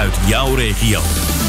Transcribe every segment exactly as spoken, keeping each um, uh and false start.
uit jouw regio.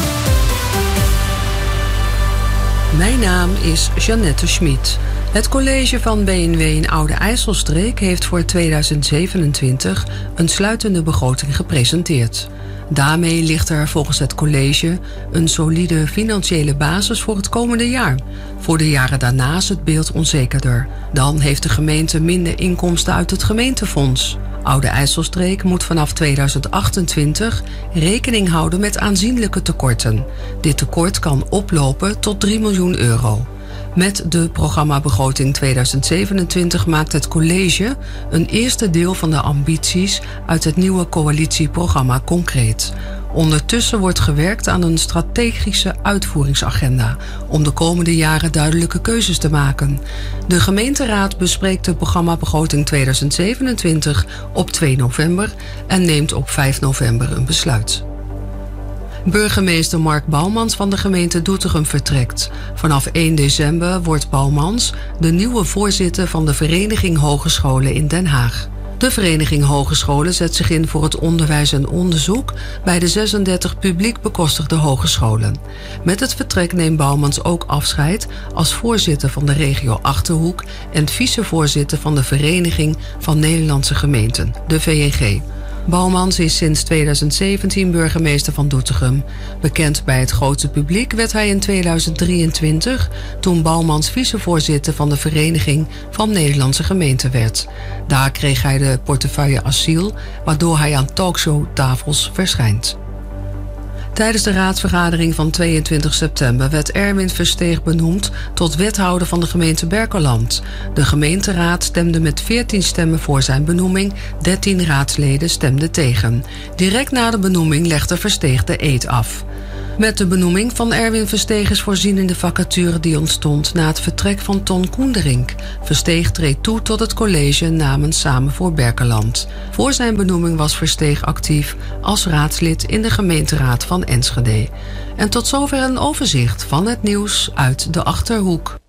Mijn naam is Jeannette Schmid. Het college van B N W in Oude IJsselstreek heeft voor tweeduizend zevenentwintig een sluitende begroting gepresenteerd. Daarmee ligt er volgens het college een solide financiële basis voor het komende jaar. Voor de jaren daarna is het beeld onzekerder. Dan heeft de gemeente minder inkomsten uit het gemeentefonds. Oude IJsselstreek moet vanaf tweeduizend achtentwintig rekening houden met aanzienlijke tekorten. Dit tekort kan oplopen tot drie miljoen euro. Met de programmabegroting tweeduizend zevenentwintig maakt het college een eerste deel van de ambities uit het nieuwe coalitieprogramma concreet. Ondertussen wordt gewerkt aan een strategische uitvoeringsagenda om de komende jaren duidelijke keuzes te maken. De gemeenteraad bespreekt de programmabegroting tweeduizend zevenentwintig op twee november en neemt op vijf november een besluit. Burgemeester Mark Bouwmans van de gemeente Doetinchem vertrekt. Vanaf één december wordt Bouwmans de nieuwe voorzitter van de Vereniging Hogescholen in Den Haag. De Vereniging Hogescholen zet zich in voor het onderwijs en onderzoek bij de zesendertig publiek bekostigde hogescholen. Met het vertrek neemt Bouwmans ook afscheid als voorzitter van de regio Achterhoek en vicevoorzitter van de Vereniging van Nederlandse Gemeenten, de V N G. Bouwmans is sinds tweeduizend zeventien burgemeester van Doetinchem. Bekend bij het grote publiek werd hij in tweeduizend drieëntwintig... toen Bouwmans vicevoorzitter van de Vereniging van Nederlandse Gemeenten werd. Daar kreeg hij de portefeuille asiel, waardoor hij aan talkshowtafels verschijnt. Tijdens de raadsvergadering van tweeëntwintig september werd Erwin Versteeg benoemd tot wethouder van de gemeente Berkelland. De gemeenteraad stemde met veertien stemmen voor zijn benoeming, dertien raadsleden stemden tegen. Direct na de benoeming legde Versteeg de eed af. Met de benoeming van Erwin Versteeg is voorzien in de vacature die ontstond na het vertrek van Ton Koenderink. Versteeg treedt toe tot het college namens Samen voor Berkelland. Voor zijn benoeming was Versteeg actief als raadslid in de gemeenteraad van Enschede. En tot zover een overzicht van het nieuws uit de Achterhoek.